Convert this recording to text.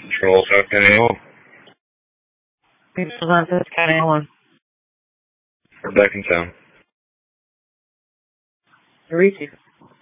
Control South County 1. Control South County 1. We're back in town. Receive.